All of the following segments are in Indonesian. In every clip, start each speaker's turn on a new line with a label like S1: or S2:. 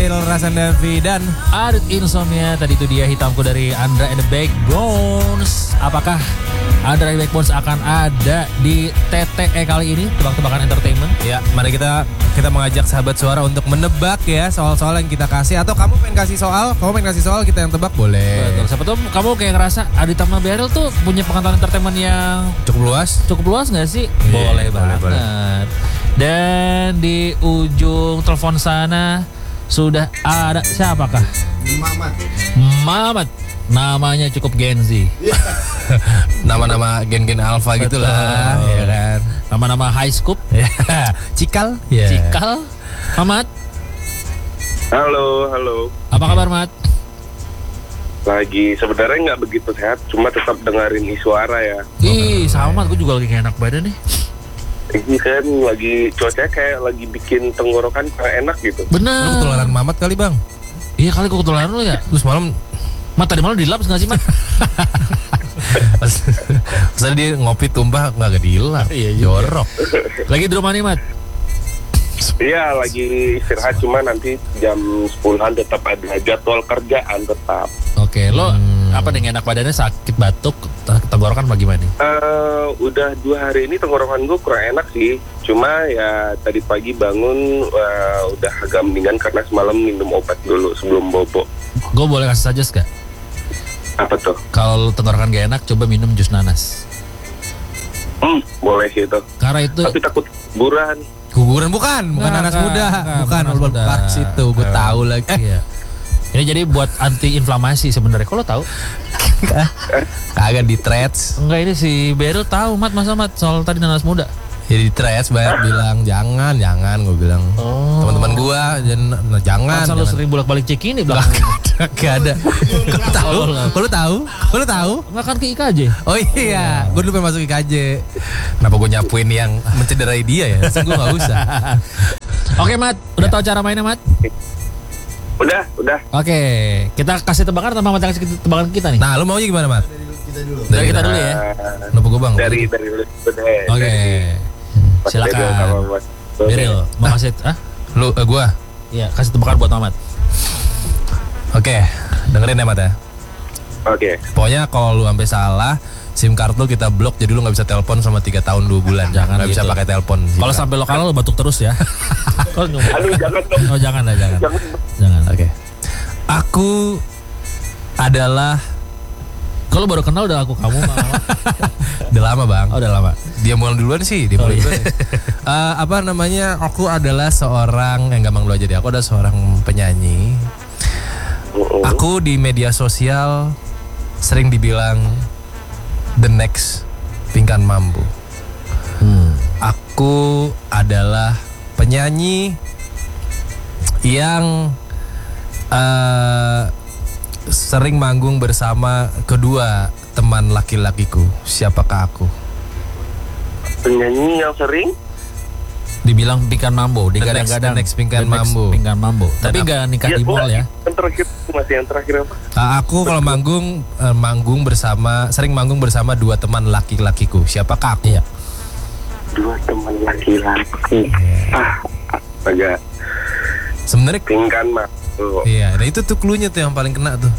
S1: Beril Rasandavi dan
S2: Adit Insomnia. Tadi itu dia Hitamku dari Andra and the Backbones. Apakah Andra and the Backbones akan ada di TTE kali ini? Tebak-tebakan entertainment.
S1: ya, mari kita mengajak sahabat suara untuk menebak ya soal-soal yang kita kasih. Atau kamu pengen kasih soal, kita yang tebak boleh.
S2: Betul. Siapa tuh kamu kayak ngerasa Adit sama Beril tuh punya pengetahuan entertainment yang
S1: Cukup luas
S2: nggak sih?
S1: Iya,
S2: Boleh banget. Dan di ujung telepon sana sudah ada siapakah? Mamat. Namanya cukup Gen Z.
S1: Nama-nama gen-gen alpha gitulah, ya kan.
S2: Nama-nama high scoop.
S1: Cikal.
S2: Cikal. Mamat.
S3: Halo.
S2: Apa kabar, Mat?
S3: Lagi sebenarnya nggak begitu sehat, cuma tetap dengerin suara ya.
S2: Ih, sama gue juga lagi gak enak badan nih.
S3: Ini kan lagi cuaca kayak lagi bikin tenggorokan kayak enak gitu.
S1: Lu
S2: Bener.
S1: ketularan Mamat kali bang.
S2: Iya kali gue ketularan lu ya.
S1: Terus malam
S2: Mat tadi malam dilap nggak sih, Mat?
S1: Misalnya dia ngopi tumpah nggak dilap.
S2: Iya juga.
S1: Jorok.
S2: Lagi di rumah nih, Mat?
S3: Iya lagi istirahat, cuma nanti jam 10-an tetap ada jadwal kerjaan tetap.
S2: Oke, lo apa nih enak badannya, sakit batuk, tenggorokan bagaimana nih?
S3: Udah 2 hari ini tenggorokan gue kurang enak sih. Cuma ya tadi pagi bangun udah agak mendingan karena semalam minum obat dulu sebelum bobo.
S2: Gue boleh kasih suggest gak?
S3: Apa tuh?
S2: Kalau tenggorokan gak enak, coba minum jus nanas.
S3: Boleh sih itu.
S2: Karena itu
S3: Tapi takut buran.
S1: Guguran bukan nanas muda, bukan Albert Park situ, gue tahu lagi.
S2: Iya. Ini jadi buat anti inflamasi sebenarnya. Kok lo tahu?
S1: Kagak di threads.
S2: Enggak, ini si Beril tahu, Mat, masa Mat soal tadi nanas muda.
S1: Jadi di threads banyak bilang jangan, gue bilang. Teman-teman gua jangan.
S2: Masa lo sering bolak-balik cek ini belakang?
S1: Gak ada. Kau tahu? Kau tahu?
S2: Enggak kan ke IKJ?
S1: Oh iya, gue dulu pengen masuk IKJ. Kenapa gue nyapuin yang mencederai dia ya? Gue gak usah.
S2: Oke, Mat, udah tahu cara mainnya, Mat?
S3: Udah.
S2: Oke, kita kasih tebakan atau Mat yang kasih tebakan kita nih?
S1: Nah, lu maunya gimana, Mat?
S2: Dari kita dulu ya.
S1: Kenapa gue bang?
S3: Dari
S2: Oke. Silakan. Beril, mau kasih
S1: Lu, gua.
S2: Iya, kasih tebakan buat Mamat.
S1: Oke, dengerin ya Mat ya.
S3: Oke.
S1: Pokoknya kalau lu sampai salah, SIM card lu kita blok, jadi lu nggak bisa telepon selama 3 tahun 2 bulan.
S2: Jangan
S1: nggak bisa
S2: gitu.
S1: pakai telepon.
S2: Kalau sampai lokal lu batuk terus ya.
S3: Aduh jangan dong.
S2: Oh jangan.
S1: Oke. Aku adalah.
S2: Kalau baru kenal udah aku kamu.
S1: Udah lama bang.
S2: Oh udah lama.
S1: Dia mulai duluan sih. Duluan. Apa namanya? Aku adalah seorang yang gampang dulu aja deh. Aku adalah seorang penyanyi. Aku di media sosial sering dibilang the next Pinkan Mambo. Aku adalah penyanyi yang sering manggung bersama kedua teman laki-lakiku. Siapakah aku?
S3: Penyanyi yang sering
S2: Dibilang Pinkan Mambo, digadang-gadang
S1: next Pinkan Mambo.
S2: Pinkan Mambo. Tapi enggak nikah di mall ya.
S3: Yang terakhir apa?
S1: Aku kalau sering manggung bersama dua teman laki-lakiku. Siapakah aku?
S2: Iya.
S3: 2 teman laki-laki. Agak
S1: Sebenarnya
S3: Pinkan mah.
S1: iya, nah itu tuh cluenya tuh yang paling kena tuh.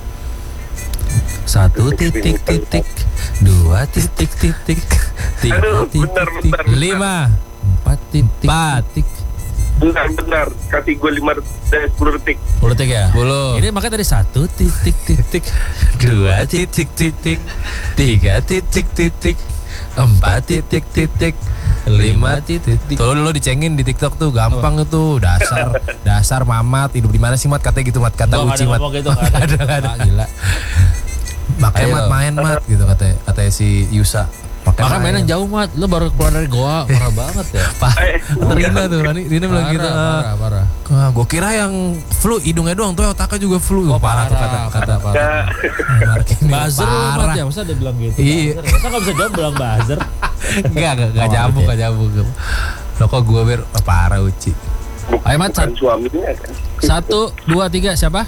S2: 1 titik titik 2 titik titik 3
S3: Aduh,
S2: titik
S3: bentar.
S1: 5
S2: 4 titik
S1: 4
S3: Bentar. Kasih gue 10 detik.
S2: 10 detik ya?
S1: 10.
S2: Ini makanya tadi 1 titik titik
S1: 2 titik titik 3 titik titik 4 titik titik 5 titik. Tuh lo dicengin di TikTok tuh gampang itu dasar Mamat hidup di mana sih Mat katanya gitu Mat kata Uci Mat.
S2: Gitu, ada. Gila.
S1: Makanya
S2: Ayo.
S1: Mat main Mat gitu katanya si Yusa.
S2: Makanya mainan jauh Mat, lo baru keluar dari goa, parah banget ya.
S1: Kata Rina tuh, Rina bilang gitu.
S2: Parah.
S1: Gue kira yang flu hidungnya doang tuh otaknya juga flu.
S2: Parah tuh kata
S3: Ya,
S2: buzzer lo Mat ya, masa dia bilang gitu.
S1: Iya.
S2: Buzzer. Masa gak bisa jawab bilang buzzer?
S1: Enggak nyambung. Lo kok gue parah Uci.
S2: Ayo Mat,
S3: bukan suaminya kan.
S2: 1, 2, 3 siapa?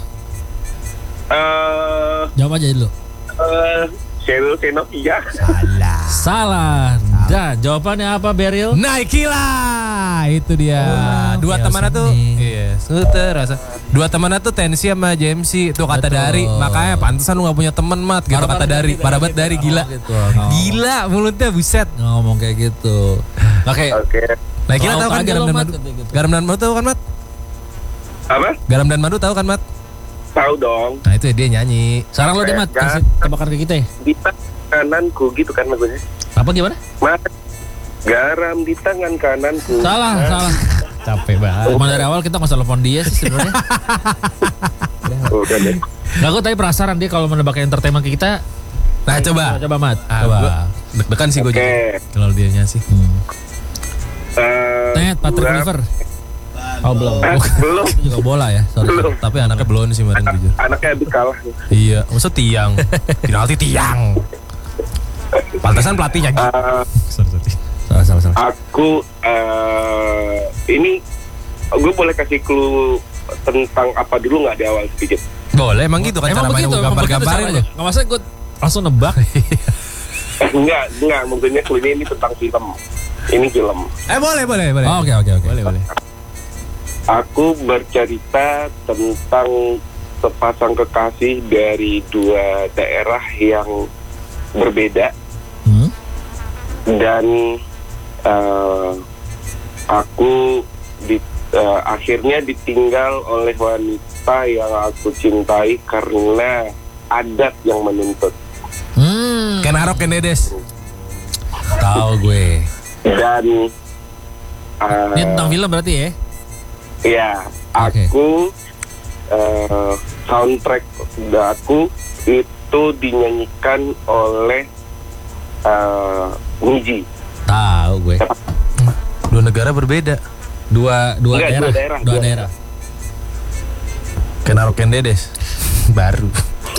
S2: Jawab aja dulu.
S3: Cheryl Xenovia.
S2: Salah. Dan jawabannya apa Beril?
S1: Nike lah, itu dia. Dua
S2: Chaos
S1: temannya tuh,
S2: Evening.
S1: iya, Scooter rasa. Dua temannya tuh Tensi sama JMC. Tuh kata
S2: Betul.
S1: Dari. Makanya pantesan lu gak punya temen Mat. Gitu
S2: Parah
S1: kata
S2: banget
S1: Dari.
S2: gitu,
S1: Parah banget
S2: gitu.
S1: Dari, gila.
S2: Ngomong gitu, ngomong.
S1: Gila mulutnya buset.
S2: Ngomong kayak gitu. Oke.
S3: Oke.
S1: Nah kita
S2: Lauk
S1: tahu kan
S2: aja
S1: garam
S2: lo,
S1: dan
S2: Mat,
S1: madu.
S2: katanya gitu.
S1: Garam dan madu tahu kan Mat?
S3: Apa?
S1: Garam dan madu tahu kan Mat?
S3: Tahu dong.
S1: Nah itu dia nyanyi.
S2: Sekarang lo deh Mat, kasih tebakan ke kita ya.
S3: Di kananku gitu kan lagunya.
S2: Apa gimana?
S3: Mat, garam di tangan kananku.
S2: Salah.
S1: Capek banget.
S2: Cuma dari awal kita nggak usah telepon dia sih sebenarnya.
S3: Udah deh.
S2: Nggak, aku tadi penasaran dia kalau menebak entertainment ke kita.
S1: Nah coba.
S2: Coba Mat.
S1: Ah,
S2: Coba.
S1: gua deg-degan sih gue
S3: Oke.
S1: juga. Kalau dia nyanyi.
S2: Net, Patrick
S3: Gua-
S2: River. Oh belum.
S3: Belum.
S2: Itu juga bola ya. Sorry.
S3: Belum.
S1: Tapi anaknya belum sih kemarin jujur.
S3: Anaknya habis kalah.
S1: Iya, maksud tiang. Penalti tiang. Pantesan pelatihnya gitu. Salah.
S3: Aku ini gue boleh kasih clue tentang apa dulu nggak di awal sedikit?
S1: Boleh, emang gitu kan cara main gambar-gambarin lu.
S2: Nggak masalah gue langsung nebak.
S3: Enggak, mungkinnya clue ini tentang film. Ini film.
S1: Boleh.
S2: Oh, oke.
S1: Boleh.
S3: Aku bercerita tentang sepasang kekasih dari dua daerah yang berbeda
S2: Hmm?
S3: dan aku akhirnya ditinggal oleh wanita yang aku cintai karena adat yang menuntut.
S2: Hmm.
S1: Ken Arok, Ken Dedes.
S2: Tahu gue.
S3: Dan
S2: Ini tentang film berarti ya?
S3: ya
S2: Oke.
S3: aku soundtrack aku itu dinyanyikan oleh Niji.
S2: Tahu gue.
S1: Dua negara berbeda.
S2: Dua
S3: Enggak,
S2: daerah.
S3: dua
S2: Dua
S3: daerah.
S2: daerah.
S1: Ken Arok, Ken Dedes. Baru.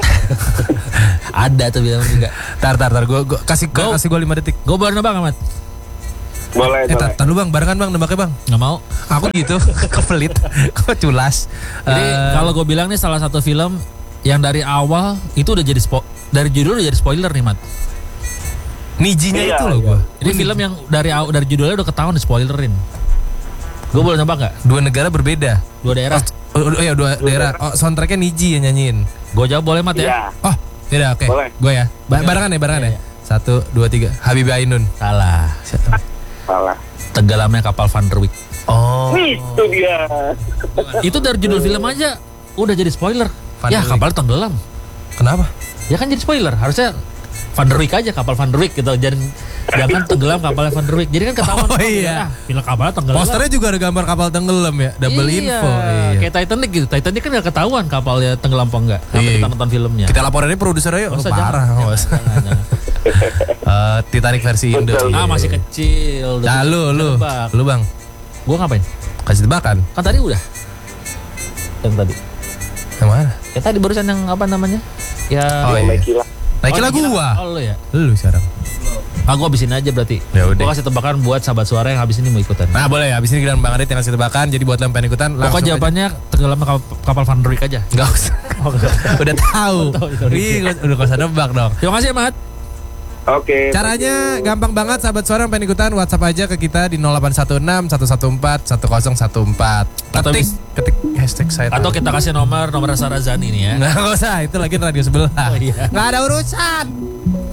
S2: Ada tuh bilang juga.
S1: Tar, gue kasih
S2: Go.
S1: 5 detik.
S2: Gue boleh nebak nggak, Mat?
S3: Boleh.
S1: Tar dulu Bang, barengan Bang, nebaknya Bang.
S2: Nggak mau.
S1: Aku gitu, kepelit, kok culas.
S2: Jadi kalau gue bilang nih salah satu film yang dari awal itu udah jadi dari judul udah jadi spoiler nih, Mat.
S1: Nijinya
S3: Iya,
S1: itu loh
S3: iya.
S1: gue.
S2: Ini film yang dari judulnya udah ketahuan di spoilerin. Gue boleh nebak nggak?
S1: Dua negara berbeda.
S2: Dua daerah.
S1: Oh iya, dua daerah. Oh, soundtracknya Niji yang nyanyiin.
S2: Gue jawab boleh, Mat ya?
S3: Iya.
S1: Oh, yaudah oke.
S3: Boleh.
S1: Gue ya. Barengan
S2: Iya,
S1: ya. 1, 2, 3. Habibie Ainun.
S2: Salah.
S3: Salah.
S2: Tenggelamnya kapal Van der Wijk.
S1: Oh.
S3: Itu dia.
S2: Itu dari judul film aja udah jadi spoiler.
S1: Van
S2: Ya
S1: der Wijk.
S2: kapal tenggelam.
S1: Kenapa?
S2: Ya kan jadi spoiler. Harusnya Van der Wijk aja, kapal Van der Wijk gitu. Jangan tenggelam kapal Van der Wijk. Jadi kan ketahuan.
S1: Oh, iya.
S2: Film kapal tenggelam.
S1: Posternya juga ada gambar kapal tenggelam ya. Double info. Iya.
S2: Kayak Titanic gitu. Titanic kan gak ketahuan kapalnya tenggelam apa enggak. Sampai
S1: Iya.
S2: kita nonton filmnya.
S1: Kita laporin aja produser aja.
S2: Nggak
S1: Oh,
S2: usah,
S1: parah.
S2: jangan,
S1: Nggak usah.
S2: jangan.
S1: Titanic versi Indo.
S3: Betul.
S1: Iya.
S2: Masih kecil.
S1: Nah, lu Bang.
S2: Gue ngapain?
S1: Kasih tebakan.
S2: Kan tadi udah. Yang tadi.
S1: Yang mana?
S2: Ya tadi barusan yang apa namanya? Ya.
S1: Oh, iya.
S3: Gila.
S1: Naikin lagu gua.
S2: Oh lu ya.
S1: Lu sekarang.
S2: Aku habisin aja berarti.
S1: Ya udah.
S2: Gue kasih tebakan buat sahabat suara yang habis ini mau ikutan.
S1: Nah boleh ya, abis ini Bang Adit yang kasih tebakan. Jadi buat lo yang pengen ikutan
S2: Pokoknya
S1: langsung aja.
S2: jawabannya tenggelam kapal Van der Wijk aja.
S1: Nggak usah. Udah tahu.
S2: Sorry.
S1: Udah gak usah nebak dong.
S2: Terima kasih ya, Mat.
S3: Oke.
S1: Caranya gampang banget sahabat suara yang pengen ikutan, WhatsApp aja ke kita di 0816 114 1014.
S2: Atau
S1: Ketik hashtag saya.
S2: Atau kita kasih nomor Sarazani nih ya.
S1: Nggak usah, itu lagi radio sebelah.
S2: Oh, iya.
S1: Nggak ada urusan.